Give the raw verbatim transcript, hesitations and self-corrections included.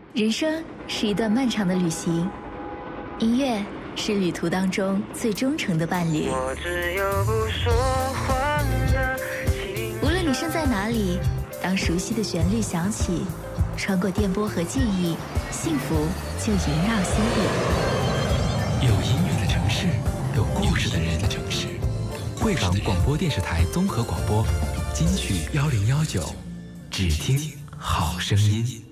人生是一段漫长的旅行，音乐是旅途当中最忠诚的伴侣。 我只有不说话的情。 无论你身在哪里，当熟悉的旋律响起，穿过电波和记忆，幸福就萦绕心里。 有音乐的城市，有故事的人的城市。贵港广播电视台综合广播，金曲幺零幺九，只听好声音。